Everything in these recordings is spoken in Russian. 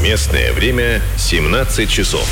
Местное время 17 часов.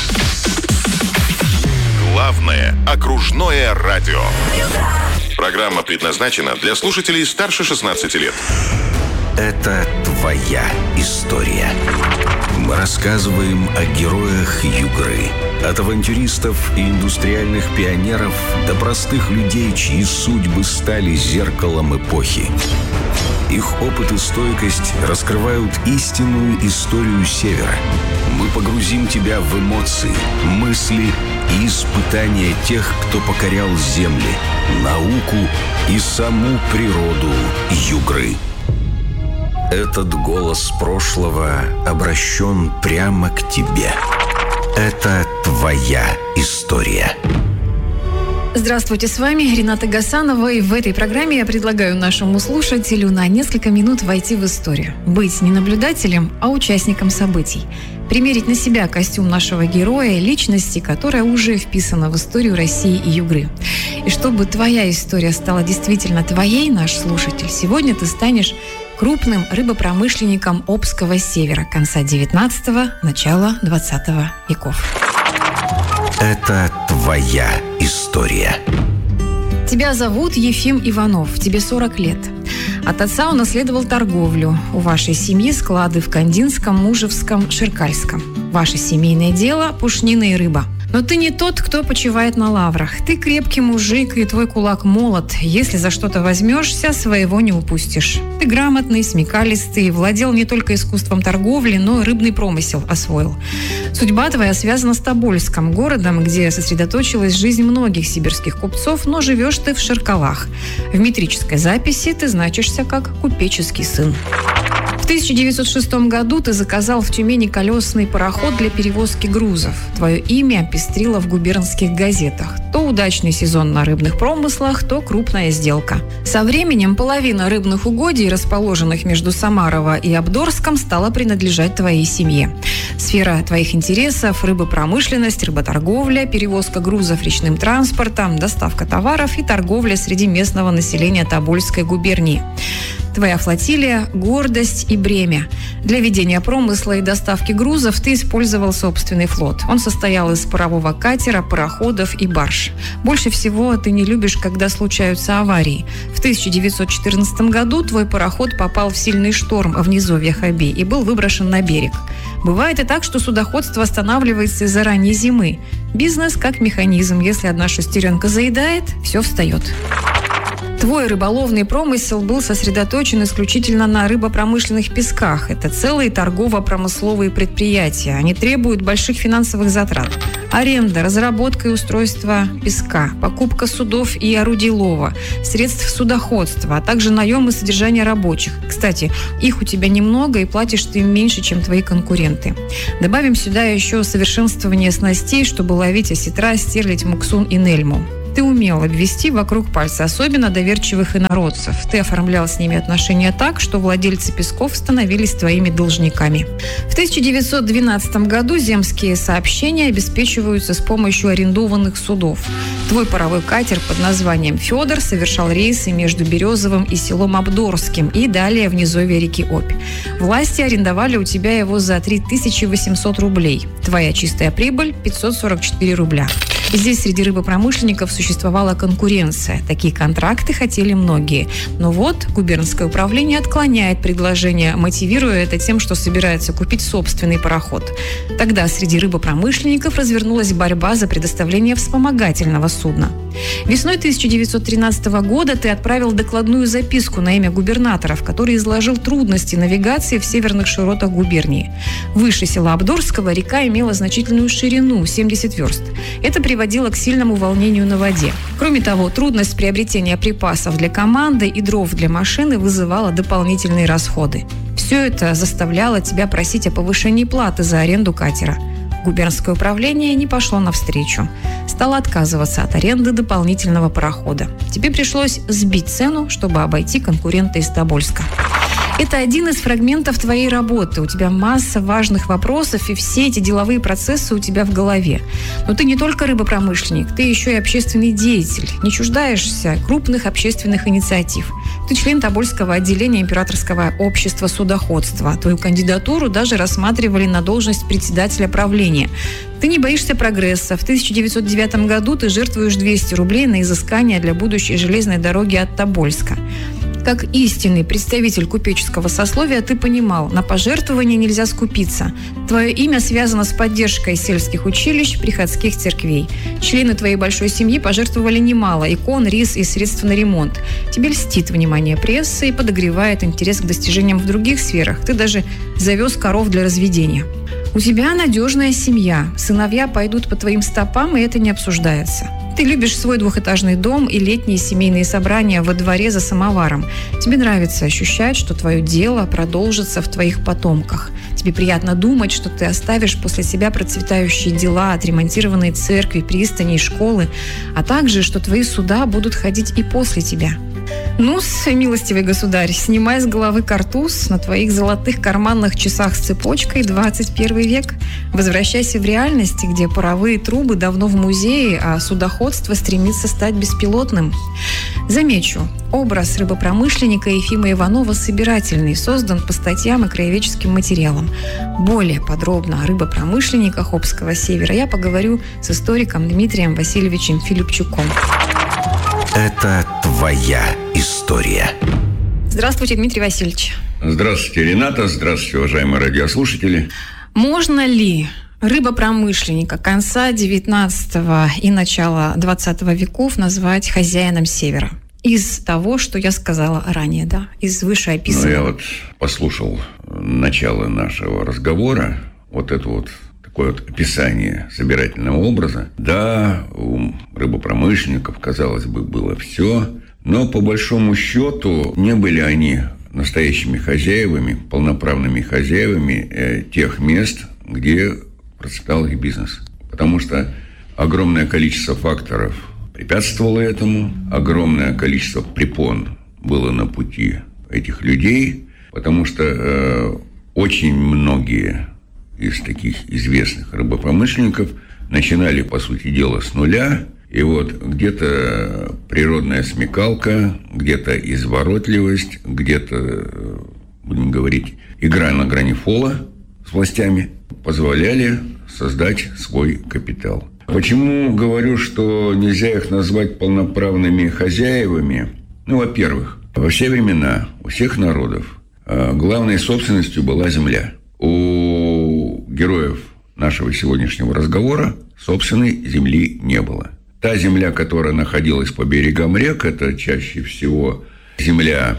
Главное окружное радио. Программа предназначена для слушателей старше 16 лет. Это твоя история. Мы рассказываем о героях Югры. От авантюристов и индустриальных пионеров до простых людей, чьи судьбы стали зеркалом эпохи. Их опыт и стойкость раскрывают истинную историю Севера. Мы погрузим тебя в эмоции, мысли и испытания тех, кто покорял земли, науку и саму природу Югры. Этот голос прошлого обращен прямо к тебе. Это твоя история. Здравствуйте, с вами Рената Гасанова, и в этой программе я предлагаю нашему слушателю на несколько минут войти в историю. Быть не наблюдателем, а участником событий. Примерить на себя костюм нашего героя, личности, которая уже вписана в историю России и Югры. И чтобы твоя история стала действительно твоей, наш слушатель, сегодня ты станешь крупным рыбопромышленником Обского севера конца 19-го, начала 20 веков. Это твоя история. Тебя зовут Ефим Иванов, тебе 40 лет. От отца унаследовал торговлю. У вашей семьи склады в Кандинском, Мужевском, Ширкальском. Ваше семейное дело – пушнина и рыба. Но ты не тот, кто почивает на лаврах. Ты крепкий мужик, и твой кулак молот. Если за что-то возьмешься, своего не упустишь. Ты грамотный, смекалистый, владел не только искусством торговли, но и рыбный промысел освоил. Судьба твоя связана с Тобольском, городом, где сосредоточилась жизнь многих сибирских купцов, но живешь ты в Ширкалах. В метрической записи ты значишься как купеческий сын. В 1906 году ты заказал в Тюмени колесный пароход для перевозки грузов. Твое имя пестрило в губернских газетах. То удачный сезон на рыбных промыслах, то крупная сделка. Со временем половина рыбных угодий, расположенных между Самарово и Обдорском, стала принадлежать твоей семье. Сфера твоих интересов – рыбопромышленность, рыботорговля, перевозка грузов речным транспортом, доставка товаров и торговля среди местного населения Тобольской губернии. Твоя флотилия – гордость и бремя. Для ведения промысла и доставки грузов ты использовал собственный флот. Он состоял из парового катера, пароходов и барж. Больше всего ты не любишь, когда случаются аварии. В 1914 году твой пароход попал в сильный шторм в низовьях Оби и был выброшен на берег. Бывает и так, что судоходство останавливается из-за ранней зимы. Бизнес как механизм. Если одна шестеренка заедает, все встает. Твой рыболовный промысел был сосредоточен исключительно на рыбопромышленных песках. Это целые торгово-промысловые предприятия. Они требуют больших финансовых затрат. Аренда, разработка и устройство песка, покупка судов и орудий лова, средств судоходства, а также наем и содержание рабочих. Кстати, их у тебя немного, и платишь ты им меньше, чем твои конкуренты. Добавим сюда еще совершенствование снастей, чтобы ловить осетра, стерлядь, муксун и нельму. Ты умел обвести вокруг пальца особенно доверчивых инородцев. Ты оформлял с ними отношения так, что владельцы песков становились твоими должниками. В 1912 году земские сообщения обеспечиваются с помощью арендованных судов. Твой паровой катер под названием «Федор» совершал рейсы между Березовым и селом Обдорским и далее в низовье реки Обь. Власти арендовали у тебя его за 3800 рублей. Твоя чистая прибыль – 544 рубля. Здесь среди рыбопромышленников существовала конкуренция. Такие контракты хотели многие. Но вот губернское управление отклоняет предложение, мотивируя это тем, что собирается купить собственный пароход. Тогда среди рыбопромышленников развернулась борьба за предоставление вспомогательного судна. Весной 1913 года ты отправил докладную записку на имя губернатора, в которой изложил трудности навигации в северных широтах губернии. Выше села Обдорского река имела значительную ширину – 70 верст. Это приводило к сильному волнению на воде. Кроме того, трудность приобретения припасов для команды и дров для машины вызывала дополнительные расходы. Все это заставляло тебя просить о повышении платы за аренду катера. Губернское управление не пошло навстречу. Стало отказываться от аренды дополнительного парохода. Тебе пришлось сбить цену, чтобы обойти конкурента из Тобольска. Это один из фрагментов твоей работы. У тебя масса важных вопросов, и все эти деловые процессы у тебя в голове. Но ты не только рыбопромышленник, ты еще и общественный деятель. Не чуждаешься крупных общественных инициатив. Ты член Тобольского отделения Императорского общества судоходства. Твою кандидатуру даже рассматривали на должность председателя правления. Ты не боишься прогресса. В 1909 году ты жертвуешь 200 рублей на изыскание для будущей железной дороги от Тобольска. Как истинный представитель купеческого сословия ты понимал, на пожертвования нельзя скупиться. Твое имя связано с поддержкой сельских училищ, приходских церквей. Члены твоей большой семьи пожертвовали немало икон, рис и средств на ремонт. Тебе льстит внимание прессы и подогревает интерес к достижениям в других сферах. Ты даже завез коров для разведения. У тебя надежная семья. Сыновья пойдут по твоим стопам, и это не обсуждается. Ты любишь свой двухэтажный дом и летние семейные собрания во дворе за самоваром. Тебе нравится ощущать, что твое дело продолжится в твоих потомках. Тебе приятно думать, что ты оставишь после себя процветающие дела, отремонтированные церкви, пристани и школы, а также, что твои суда будут ходить и после тебя. Ну-с, милостивый государь, снимай с головы картуз, на твоих золотых карманных часах с цепочкой 21 век. Возвращайся в реальность, где паровые трубы давно в музее, а судоходство стремится стать беспилотным. Замечу, образ рыбопромышленника Ефима Иванова собирательный, создан по статьям и краеведческим материалам. Более подробно о рыбопромышленниках Обского севера я поговорю с историком Дмитрием Васильевичем Филипчуком. Это твоя история. Здравствуйте, Дмитрий Васильевич. Здравствуйте, Рената. Здравствуйте, уважаемые радиослушатели. Можно ли рыбопромышленника конца 19 и начала 20 веков назвать хозяином Севера? Из того, что я сказала ранее, да? Из вышеописанного. Я вот послушал начало нашего разговора, вот это вот такое вот описание собирательного образа. Да, у рыбопромышленников, казалось бы, было все, но по большому счету не были они настоящими хозяевами, полноправными хозяевами тех мест, где процветал их бизнес. Потому что огромное количество факторов препятствовало этому, огромное количество препон было на пути этих людей, потому что очень многие из таких известных рыбопромышленников начинали, по сути дела, с нуля. И вот где-то природная смекалка, где-то изворотливость, где-то, будем говорить, игра на грани фола с властями позволяли создать свой капитал. Почему говорю, что нельзя их назвать полноправными хозяевами? Ну, во-первых, во все времена, у всех народов главной собственностью была земля. У героев нашего сегодняшнего разговора собственной земли не было. Та земля, которая находилась по берегам рек, это чаще всего земля,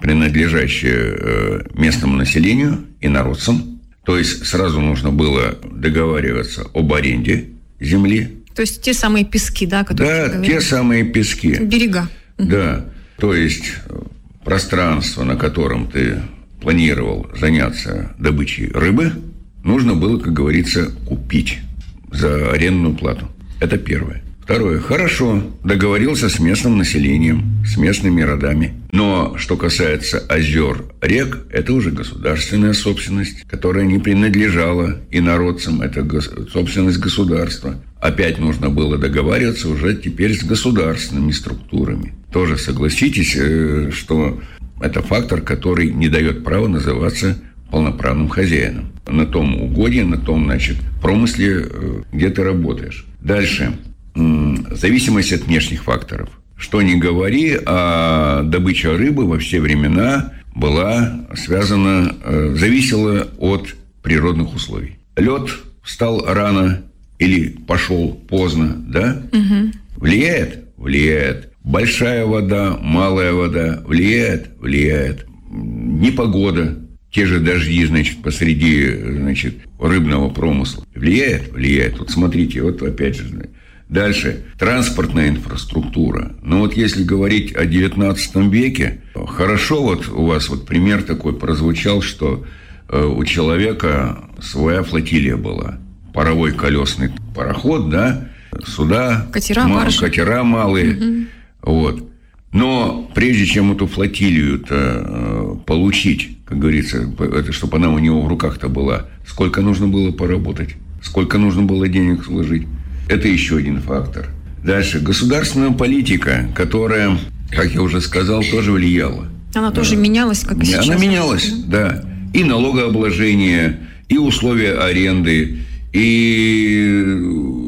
принадлежащая местному населению и народцам. То есть сразу нужно было договариваться об аренде земли. То есть те самые пески, да, которые... Да, те самые пески. Берега. Да, то есть пространство, на котором ты планировал заняться добычей рыбы, нужно было, как говорится, купить за арендную плату. Это первое. Второе. Хорошо, договорился с местным населением, с местными родами. Но что касается озер, рек, это уже государственная собственность, которая не принадлежала инородцам. Это собственность государства. Опять нужно было договариваться уже теперь с государственными структурами. Тоже согласитесь, что это фактор, который не дает права называться полноправным хозяином. На том угодье, на том, значит, промысле, где ты работаешь. Дальше. Зависимость от внешних факторов. Что ни говори, а добыча рыбы во все времена была связана, зависела от природных условий. Лед встал рано или пошел поздно, да? Угу. Влияет? Влияет. Большая вода, малая вода влияет? Влияет. Непогода, те же дожди, значит, посреди, значит, рыбного промысла влияет? Влияет. Вот смотрите, вот опять же. Дальше. Транспортная инфраструктура. Ну вот если говорить о 19 веке, хорошо вот у вас вот пример такой прозвучал, что у человека своя флотилия была. Паровой колесный пароход, да, суда, катера малые. Угу. Вот. Но прежде чем эту флотилию-то получить, как говорится, это, чтобы она у него в руках-то была, сколько нужно было поработать, сколько нужно было денег вложить. Это еще один фактор. Дальше. Государственная политика, которая, как я уже сказал, тоже влияла. Она тоже менялась, как и сейчас? Она менялась, да. И налогообложение, и условия аренды, и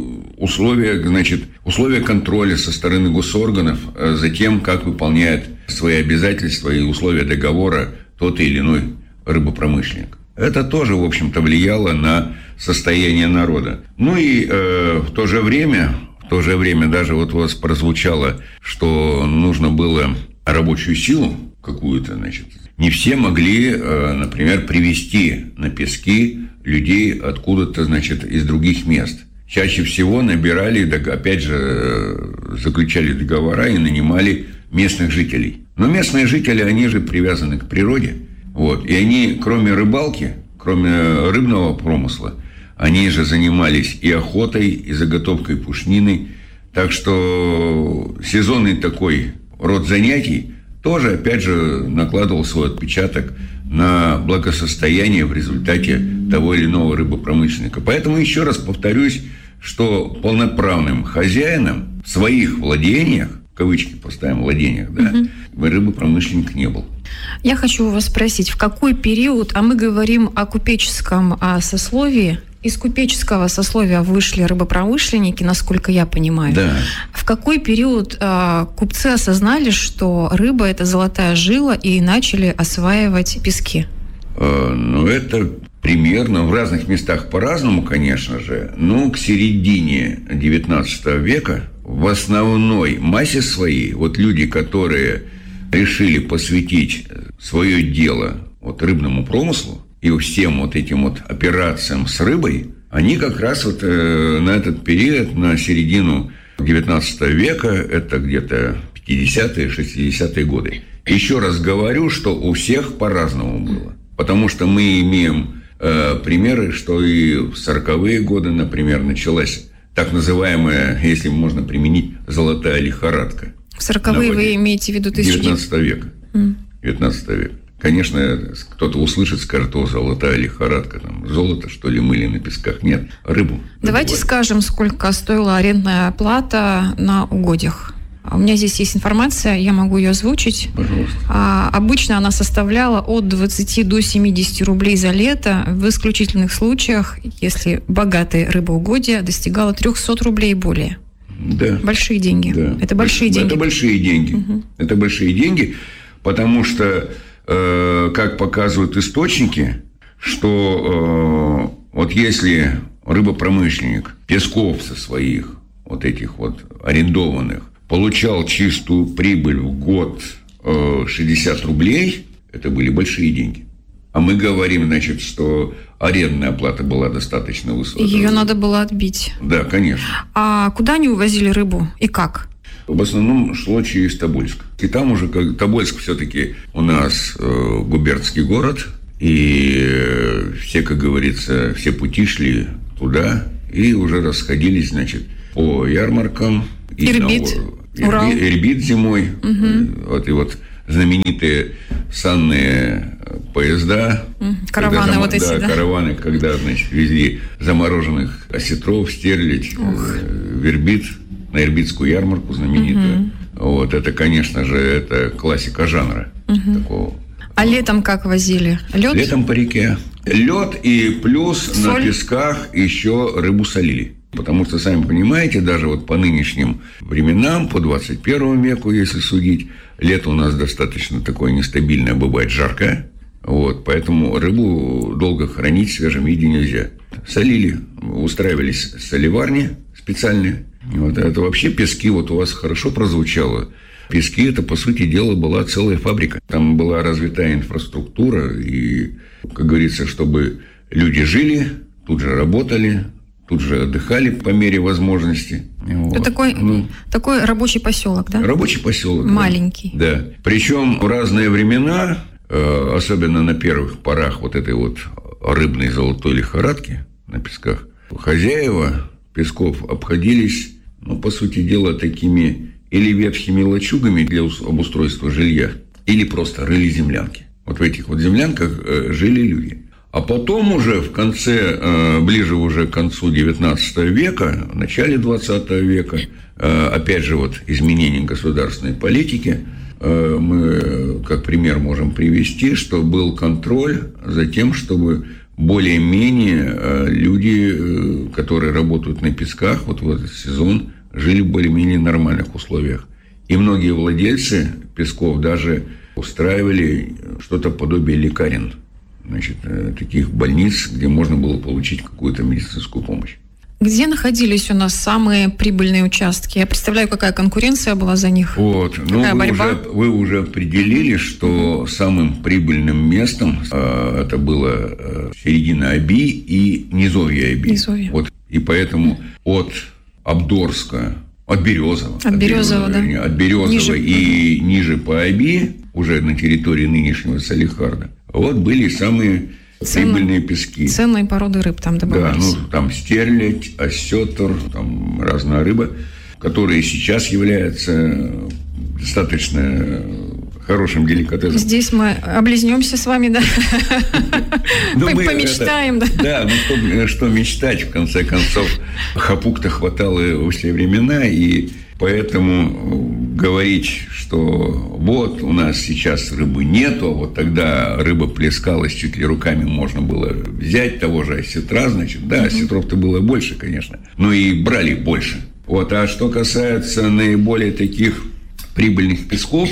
условия контроля со стороны госорганов за тем, как выполняет свои обязательства и условия договора тот или иной рыбопромышленник. Это тоже, в общем-то, влияло на состояние народа. Ну и в то же время даже вот у вас прозвучало, что нужно было рабочую силу какую-то, не все могли, например, привезти на пески людей откуда-то, из других мест. Чаще всего набирали, опять же, заключали договора и нанимали местных жителей. Но местные жители, они же привязаны к природе. Вот. И они, кроме рыбалки, кроме рыбного промысла, они же занимались и охотой, и заготовкой пушнины. Так что сезонный такой род занятий тоже, опять же, накладывал свой отпечаток на благосостояние в результате того или иного рыбопромышленника. Поэтому еще раз повторюсь, что полноправным хозяином в своих владениях, в кавычки поставим, владениях, да, рыбопромышленник не был. Я хочу у вас спросить, в какой период, а мы говорим о купеческом сословии, из купеческого сословия вышли рыбопромышленники, насколько я понимаю. Да. В какой период купцы осознали, что рыба – это золотая жила, и начали осваивать пески? Это примерно в разных местах по-разному, конечно же, но к середине XIX века в основной массе своей люди, которые решили посвятить свое дело рыбному промыслу и всем этим операциям с рыбой, они как раз на этот период, на середину XIX века, это где-то 50-е, 60-е годы. Еще раз говорю, что у всех по-разному было. Потому что мы имеем примеры, что и в 40-е годы, например, началась так называемая, если можно применить, золотая лихорадка. В 40-е вы имеете в виду 19 века. 19 век. Конечно, кто-то услышит, скажет: о, золотая лихорадка, золото, что ли, мыли на песках. Нет, рыбу. Давайте скажем, сколько стоила арендная плата на угодьях. У меня здесь есть информация, я могу ее озвучить. Пожалуйста. Обычно она составляла от 20 до 70 рублей за лето. В исключительных случаях, если богатые рыбоугодья, достигала 300 рублей и более. Да. Большие деньги. Да. Это большие деньги. Это большие деньги. Угу. Это большие деньги, потому что, как показывают источники, что если рыбопромышленник песков со своих этих арендованных получал чистую прибыль в год 60 рублей, это были большие деньги. А мы говорим, что арендная плата была достаточно высокой. Ее надо было отбить. Да, конечно. А куда они увозили рыбу и как? В основном шло через Тобольск. И там уже, Тобольск все-таки у нас губернский город, и все, как говорится, все пути шли туда, и уже расходились, по ярмаркам. Ирбит, Урал. Ирбит зимой. Угу. И знаменитые санные поезда. Караваны когда, караваны, когда, везли замороженных осетров, стерлядь в Ирбит, на Ирбитскую ярмарку знаменитую. Угу. Это, конечно же, это классика жанра. Угу. Такого. А летом как возили? Лед? Летом по реке. Лед и плюс соль? На песках еще рыбу солили. Потому что, сами понимаете, даже по нынешним временам, по 21 веку, если судить, лето у нас достаточно такое нестабильное, бывает жаркое. Поэтому рыбу долго хранить в свежем виде нельзя. Солили, устраивались соливарни специальные. Это вообще пески, у вас хорошо прозвучало. Пески – это, по сути дела, была целая фабрика. Там была развитая инфраструктура, и, как говорится, чтобы люди жили, тут же работали, тут же отдыхали по мере возможности. Это такой рабочий поселок, да? Рабочий поселок. Маленький. Да. Причем в разные времена, особенно на первых порах этой рыбной золотой лихорадки на песках, хозяева песков обходились, по сути дела, такими или ветхими лачугами для обустройства жилья, или просто рыли землянки. В этих землянках жили люди. А потом уже в конце, ближе уже к концу XIX века, в начале XX века, опять же изменение государственной политики, мы как пример можем привести, что был контроль за тем, чтобы более-менее люди, которые работают на песках, вот в этот сезон, жили в более-менее нормальных условиях. И многие владельцы песков даже устраивали что-то подобие лекарен, значит, таких больниц, где можно было получить какую-то медицинскую помощь. Где находились у нас самые прибыльные участки? Я представляю, какая конкуренция была за них. Вот. Какая борьба? Вы уже определили, что самым прибыльным местом это было середина Оби и низовье Оби. Низовье. Вот. И поэтому от Абдорска, от Березова, да. От Березова и ниже по Оби, уже на территории нынешнего Салихарда, вот были самые прибыльные пески. Ценные породы рыб там добывались. Да, там стерлядь, осетр, там разная рыба, которая сейчас является достаточно хорошим деликатесом. Здесь мы облизнемся с вами, да? Помечтаем, да? Да, что мечтать, в конце концов. Хапук-то хватало во все времена, и поэтому говорить, что вот у нас сейчас рыбы нету, вот тогда рыба плескалась, чуть ли руками можно было взять того же осетра, значит, да, осетров-то было больше, конечно, но и брали больше. Вот, а что касается наиболее таких прибыльных песков,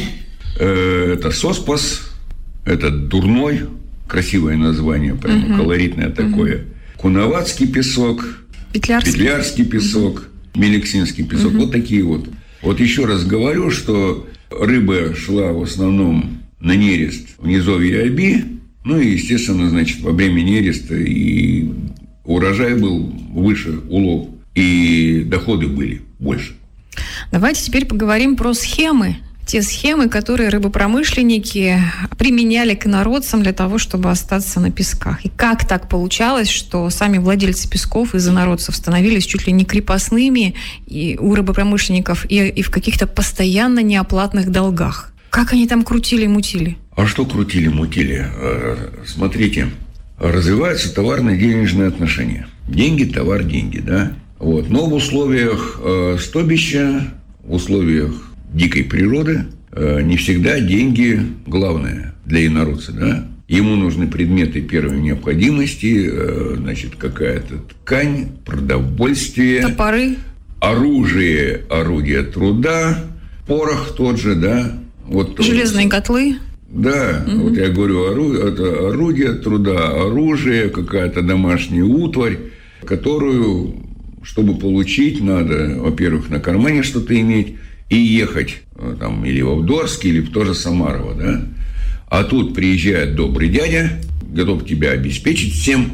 это Соспас, это Дурной, красивое название, прямо колоритное такое, Куноватский песок, Петлярский песок, Мелексинский песок, вот такие вот. Вот еще раз говорю, что рыба шла в основном на нерест в низовье Оби, ну и, естественно, значит, во время нереста и урожай был выше, улов, и доходы были больше. Давайте теперь поговорим про схемы. Те схемы, которые рыбопромышленники применяли к инородцам для того, чтобы остаться на песках. И как так получалось, что сами владельцы песков из инородцев становились чуть ли не крепостными и у рыбопромышленников и в каких-то постоянно неоплатных долгах? Как они там крутили-мутили? А что крутили-мутили? Смотрите, развиваются товарно-денежные отношения. Деньги, товар, деньги, да? Вот. Но в условиях стобища, в условиях дикой природы не всегда деньги главное для инородца, да? Ему нужны предметы первой необходимости, значит, какая-то ткань, продовольствие, топоры, оружие, орудие труда, порох тот же, да? Вот железные котлы. Да, вот я говорю, это орудие труда, оружие, какая-то домашняя утварь, которую, чтобы получить, надо, во-первых, на кармане что-то иметь, и ехать там или в Абдорск, или в то же Самарово, да? А тут приезжает добрый дядя, готов тебя обеспечить всем,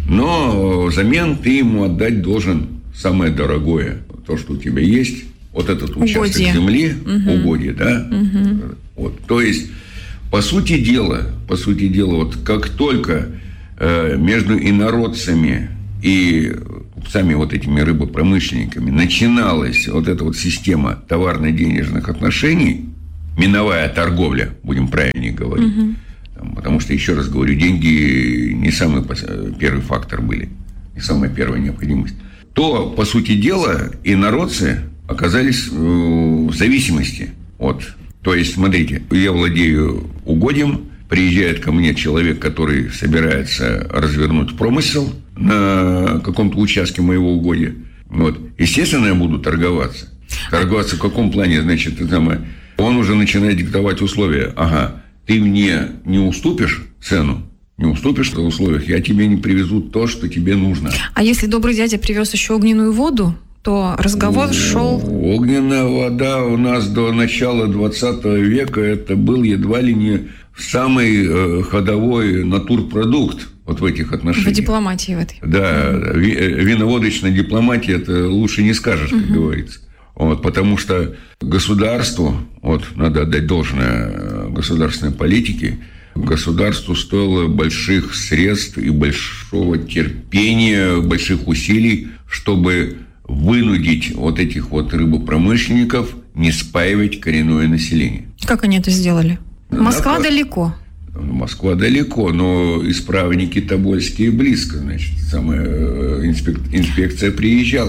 но взамен ты ему отдать должен самое дорогое, то, что у тебя есть, вот этот участок земли, угодье, да? Вот, то есть, по сути дела, вот как только между инородцами и купцами, вот этими рыбопромышленниками, начиналась вот эта вот система товарно-денежных отношений, миновая торговля, будем правильнее говорить, потому что, еще раз говорю, деньги не самый первый фактор были, не самая первая необходимость, то, по сути дела, инородцы оказались в зависимости от... То есть, смотрите, я владею угодьем, приезжает ко мне человек, который собирается развернуть промысел на каком-то участке моего угодья. Вот. Естественно, я буду торговаться. Торговаться в каком плане? Значит, он уже начинает диктовать условия. Ага, ты мне не уступишь цену, не уступишь в условиях, я тебе не привезу то, что тебе нужно. А если добрый дядя привез еще огненную воду, то разговор шел... Огненная вода у нас до начала 20 века это был едва ли не самый ходовой натурпродукт вот в этих отношениях. В дипломатии в этой. Да, виноводочная дипломатия, это лучше не скажешь, как говорится. Вот, потому что государству, вот надо отдать должное государственной политике, государству стоило больших средств и большого терпения, больших усилий, чтобы вынудить вот этих вот рыбопромышленников не спаивать коренное население. Как они это сделали? Москва далеко. Москва далеко, но исправники тобольские близко. Значит, самая инспекция приезжала.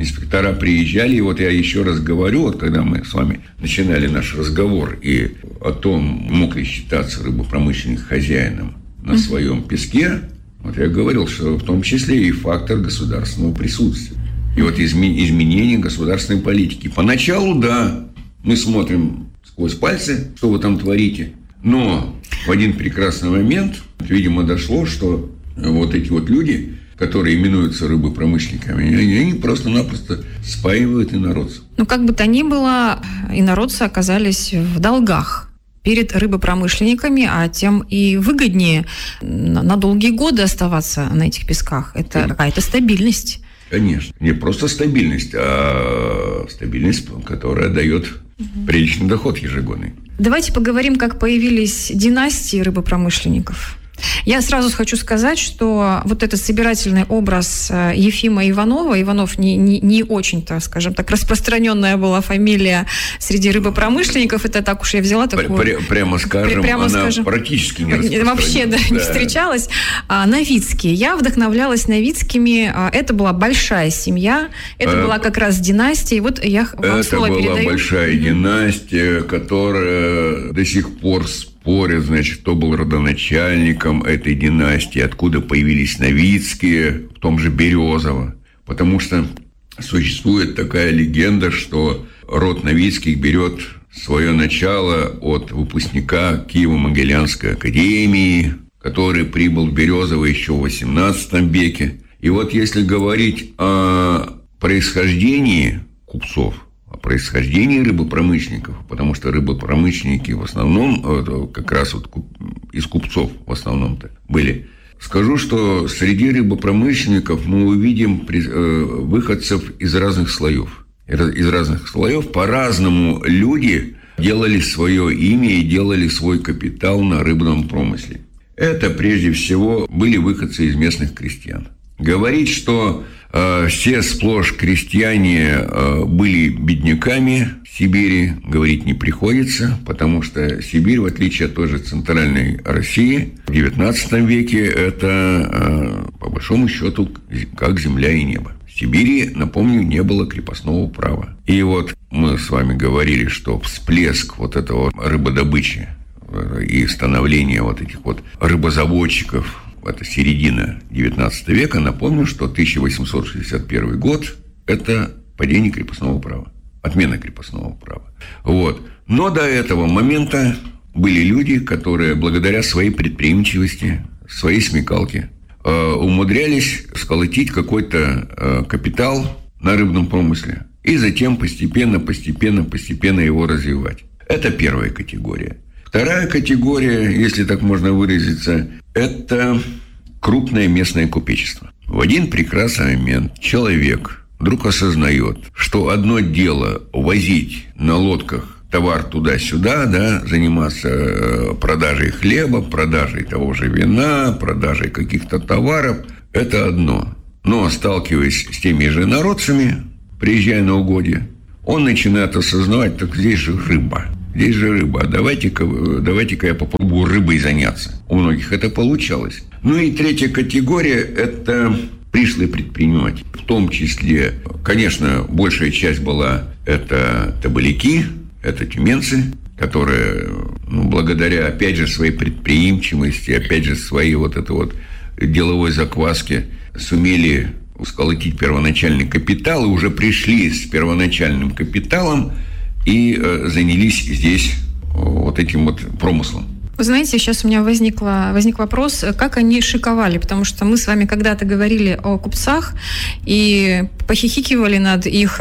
инспектора приезжали, и вот я еще раз говорю, вот когда мы с вами начинали наш разговор и о том, мог ли считаться рыбопромышленник хозяином на своем песке, вот я говорил, что в том числе и фактор государственного присутствия. И вот изменение государственной политики. Поначалу, да, мы смотрим сквозь пальцы, что вы там творите, но в один прекрасный момент, видимо, дошло, что вот эти вот люди, которые именуются рыбопромышленниками, они просто-напросто спаивают инородцев. Ну, как бы то ни было, инородцы оказались в долгах перед рыбопромышленниками, а тем и выгоднее на долгие годы оставаться на этих песках. Это какая-то стабильность. Конечно. Не просто стабильность, а стабильность, которая дает приличный доход ежегодный. Давайте поговорим, как появились династии рыбопромышленников. Я сразу хочу сказать, что вот этот собирательный образ Ефима Иванова, Иванов не очень-то, скажем так, распространенная была фамилия среди рыбопромышленников, это так уж я взяла такую... Прямо скажем, практически не распространена. Вообще, да, не встречалась. Новицкие. Я вдохновлялась Новицкими. Это была большая семья, это была как раз династия. И вот я вам слово передаю. Это была большая династия, которая до сих пор спорят, значит, кто был родоначальником этой династии, откуда появились Новицкие, в том же Березово. Потому что существует такая легенда, что род Новицких берет свое начало от выпускника Киево-Могилянской академии, который прибыл в Березово еще в XVIII веке. И вот если говорить о происхождении купцов, о происхождении рыбопромышленников, потому что рыбопромышленники в основном, как раз вот из купцов в основном-то были. Скажу, что среди рыбопромышленников мы увидим выходцев из разных слоев. Из разных слоев по-разному люди делали свое имя и делали свой капитал на рыбном промысле. Это прежде всего были выходцы из местных крестьян. Говорить, что все сплошь крестьяне были бедняками в Сибири, говорить не приходится, потому что Сибирь, в отличие от той же центральной России, в XIX веке это, по большому счету, как земля и небо. В Сибири, напомню, не было крепостного права. И вот мы с вами говорили, что всплеск вот этого рыбодобычи и становления вот этих вот рыбозаводчиков, это середина XIX века. Напомню, что 1861 год – это падение крепостного права, отмена крепостного права. Вот. Но до этого момента были люди, которые благодаря своей предприимчивости, своей смекалке умудрялись сколотить какой-то капитал на рыбном промысле и затем постепенно его развивать. Это первая категория. Вторая категория, если так можно выразиться, это крупное местное купечество. В один прекрасный момент человек вдруг осознает, что одно дело возить на лодках товар туда-сюда, да, заниматься продажей хлеба, продажей того же вина, продажей каких-то товаров, это одно. Но сталкиваясь с теми же инородцами, приезжая на угодья, он начинает осознавать, так здесь же рыба. Здесь же рыба, давайте-ка я попробую рыбой заняться. У многих это получалось. Ну и третья категория – это пришлые предприниматели. В том числе, конечно, большая часть была это табаляки, это тюменцы, которые, благодаря, опять же, своей предприимчивости, опять же, своей вот этой вот деловой закваске сумели сколотить первоначальный капитал и уже пришли с первоначальным капиталом и занялись здесь вот этим вот промыслом. Вы знаете, сейчас у меня возник вопрос, как они шиковали, потому что мы с вами когда-то говорили о купцах и похихикивали над их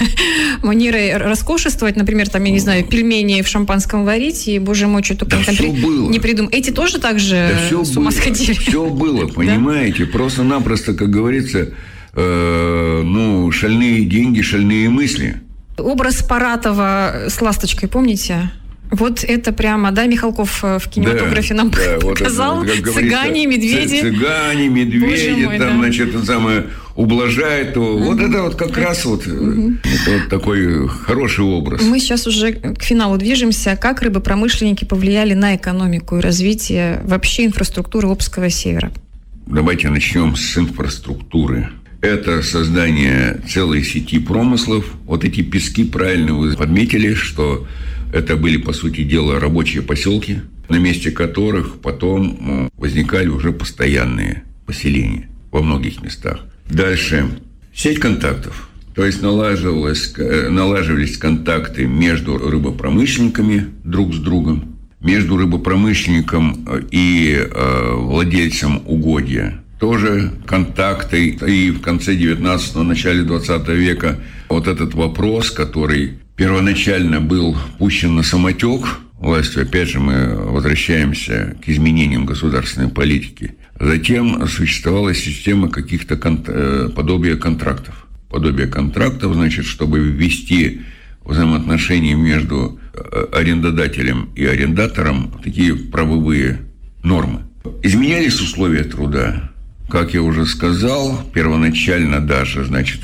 манерой роскошествовать, например, там, я не знаю, пельмени в шампанском варить, и, боже мой, что только там не придумал. Эти тоже так же с ума сходили? Все было, понимаете, просто-напросто, как говорится, шальные деньги, шальные мысли. Образ Паратова с ласточкой, помните? Вот это прямо, да, Михалков в кинематографе нам показал. Вот это, цыгане, медведи. Цыгане, медведи, мой, там, значит, самое ублажает его. Вот это вот как раз вот, это вот такой хороший образ. Мы сейчас уже к финалу движемся. Как рыбопромышленники повлияли на экономику и развитие вообще инфраструктуры Обского севера? Давайте начнем с инфраструктуры. Это создание целой сети промыслов. Вот эти пески, правильно вы подметили, что это были, по сути дела, рабочие поселки, на месте которых потом возникали уже постоянные поселения во многих местах. Дальше. Сеть контактов. То есть налаживались контакты между рыбопромышленниками друг с другом, между рыбопромышленником и владельцем угодья. Тоже контакты. И в конце 19-го, начале 20 века вот этот вопрос, который первоначально был пущен на самотек властью, опять же, мы возвращаемся к изменениям государственной политики. Затем существовала система каких-то подобия контрактов. Подобие контрактов, значит, чтобы ввести взаимоотношения между арендодателем и арендатором такие правовые нормы. Изменялись условия труда. Как я уже сказал, первоначально даже, значит,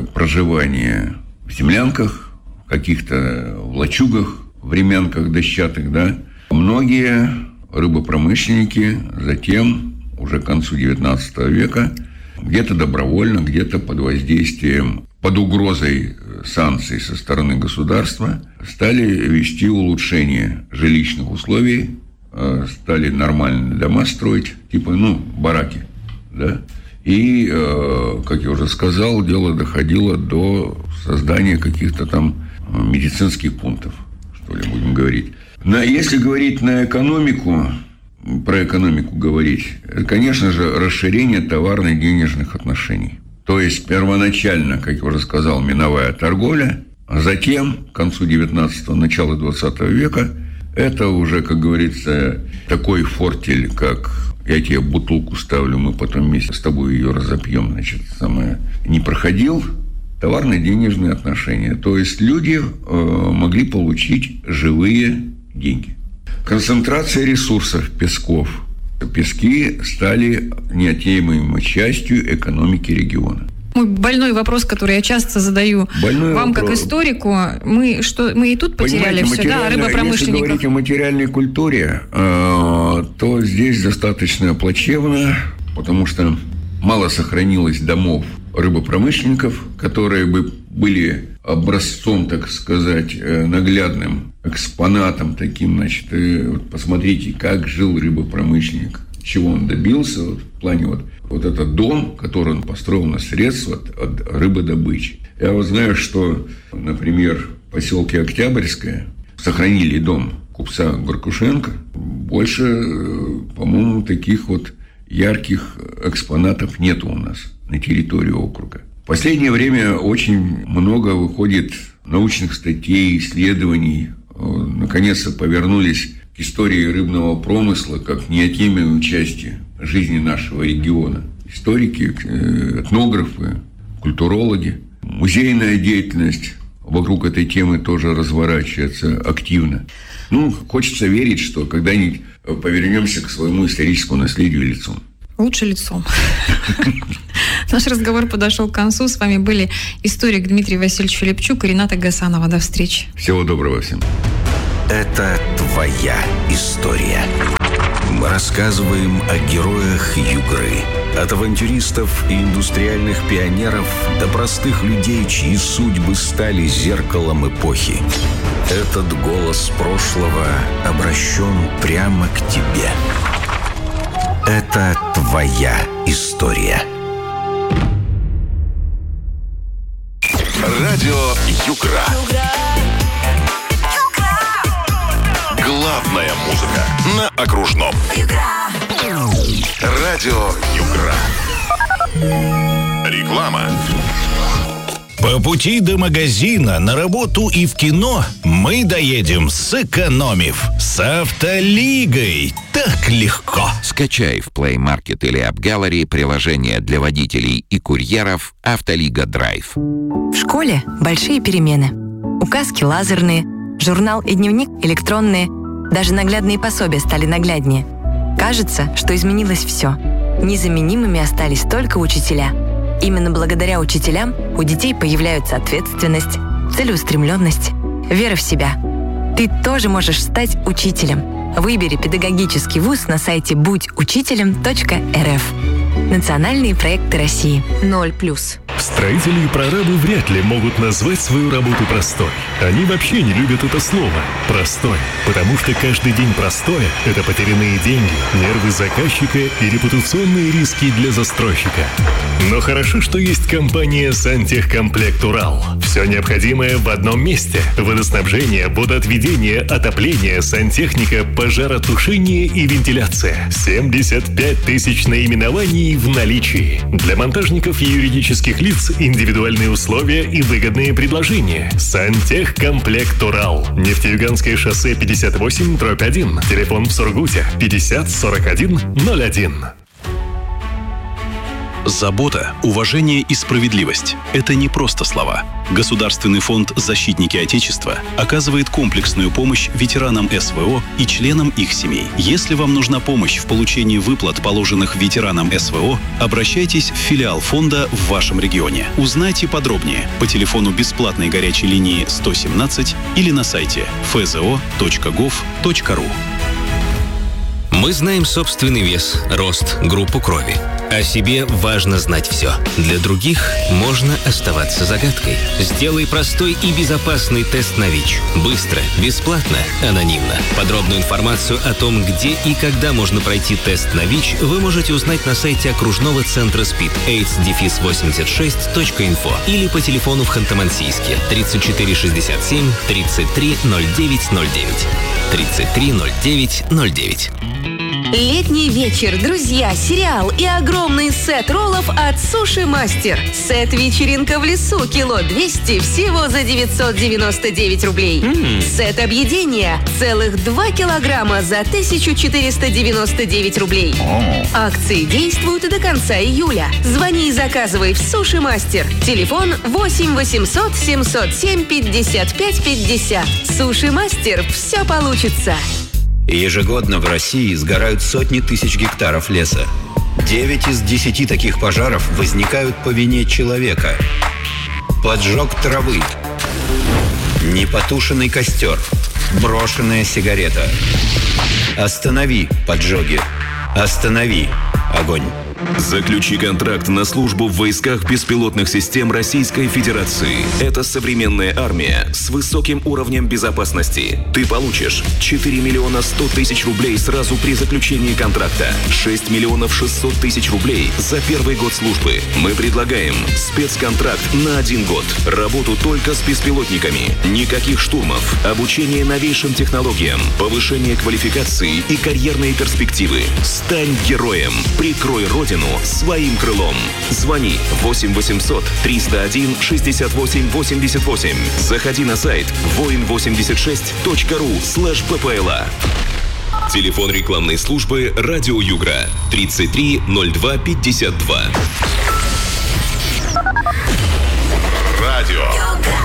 проживание в землянках, в каких-то в лачугах, времянках дощатых, да. Многие рыбопромышленники затем, уже к концу XIX века, где-то добровольно, где-то под воздействием, под угрозой санкций со стороны государства, стали вести улучшение жилищных условий, стали нормальные дома строить, типа, бараки, да. И, как я уже сказал, дело доходило до создания каких-то там медицинских пунктов, что ли, будем говорить. Если говорить на экономику, про экономику говорить, конечно же, расширение товарно-денежных отношений. То есть, первоначально, как я уже сказал, миновая торговля, а затем, к концу 19-го, начало 20 века, это уже, как говорится, такой фортель, как я тебе бутылку ставлю, мы потом вместе с тобой ее разопьем, значит, не проходил товарно-денежные отношения. То есть, люди могли получить живые деньги. Концентрация ресурсов песков. Пески стали неотъемлемой частью экономики региона. Мой больной вопрос, который я часто задаю вам, как историку, мы и тут потеряли все, да, рыбопромышленников. Если говорить о материальной культуре, то здесь достаточно плачевно, потому что мало сохранилось домов рыбопромышленников, которые бы были образцом, так сказать, наглядным экспонатом таким, значит, вот посмотрите, как жил рыбопромышленник, чего он добился, вот, в плане вот этот дом, который он построил на средства от рыбодобычи. Я вот знаю, что, например, в поселке Октябрьское сохранили дом купца Горкушенко. Больше, по-моему, таких вот ярких экспонатов нету у нас на территории округа. В последнее время очень много выходит научных статей, исследований. Наконец-то повернулись к истории рыбного промысла как неотъемлемой части жизни нашего региона. Историки, этнографы, культурологи. Музейная деятельность вокруг этой темы тоже разворачивается активно. Хочется верить, что когда-нибудь повернемся к своему историческому наследию лицом. Лучше лицом. Наш разговор подошел к концу. С вами были историк Дмитрий Васильевич Филипчук и Рената Гасанова. До встречи. Всего доброго всем. Это твоя история. Мы рассказываем о героях Югры. От авантюристов и индустриальных пионеров до простых людей, чьи судьбы стали зеркалом эпохи. Этот голос прошлого обращен прямо к тебе. Это твоя история. Радио Югра. Главная музыка на окружном. Радио Югра. Реклама. По пути до магазина, на работу и в кино мы доедем, сэкономив. С Автолигой. Так легко. Скачай в Play Market или App Gallery приложение для водителей и курьеров «Автолига Драйв». В школе большие перемены. Указки лазерные, журнал и дневник электронные. Даже наглядные пособия стали нагляднее. Кажется, что изменилось все. Незаменимыми остались только учителя. Именно благодаря учителям у детей появляются ответственность, целеустремленность, вера в себя. Ты тоже можешь стать учителем. Выбери педагогический вуз на сайте будьучителем.рф. Национальные проекты России. 0+. Строители и прорабы вряд ли могут назвать свою работу простой. Они вообще не любят это слово «простой», потому что каждый день простое – это потерянные деньги, нервы заказчика и репутационные риски для застройщика. Но хорошо, что есть компания «Сантехкомплект Урал». Все необходимое в одном месте – водоснабжение, водоотведение, отопление, сантехника, пожаротушение и вентиляция. 75 тысяч наименований в наличии. Для монтажников и юридических лиц индивидуальные условия и выгодные предложения. Сантехкомплект Урал. Нефтеюганское шоссе 58/1. Телефон в Сургуте 50 41 01. Забота, уважение и справедливость – это не просто слова. Государственный фонд «Защитники Отечества» оказывает комплексную помощь ветеранам СВО и членам их семей. Если вам нужна помощь в получении выплат, положенных ветеранам СВО, обращайтесь в филиал фонда в вашем регионе. Узнайте подробнее по телефону бесплатной горячей линии 117 или на сайте fzo.gov.ru. Мы знаем собственный вес, рост, группу крови. О себе важно знать все. Для других можно оставаться загадкой. Сделай простой и безопасный тест на ВИЧ. Быстро, бесплатно, анонимно. Подробную информацию о том, где и когда можно пройти тест на ВИЧ, вы можете узнать на сайте окружного центра СПИД aids-86.info или по телефону в Ханты-Мансийске 34 67 33 09 09. 33 09 09. Летний вечер, друзья, сериал и огромный сет роллов от Суши Мастер. Сет «Вечеринка в лесу» кило 200 всего за 999 рублей. Сет объедения целых 2 килограмма за 1499 рублей. Акции действуют до конца июля. Звони и заказывай в Суши Мастер. Телефон 8 800 707 55 50. Суши Мастер. Все получится. Ежегодно в России сгорают сотни тысяч гектаров леса. 9 из 10 таких пожаров возникают по вине человека. Поджог травы, непотушенный костер, брошенная сигарета. Останови поджоги. Останови огонь. Заключи контракт на службу в войсках беспилотных систем Российской Федерации. Это современная армия с высоким уровнем безопасности. Ты получишь 4 миллиона 100 тысяч рублей сразу при заключении контракта, 6 миллионов 600 тысяч рублей за первый год службы. Мы предлагаем спецконтракт на 1 год. Работу только с беспилотниками. Никаких штурмов. Обучение новейшим технологиям. Повышение квалификации и карьерные перспективы. Стань героем. Прикрой Родину своим крылом. Звони 8 800 301 68 88. Заходи на сайт voin86.ru/ppla. Телефон рекламной службы «Радио Югра» 33 02 52. Радио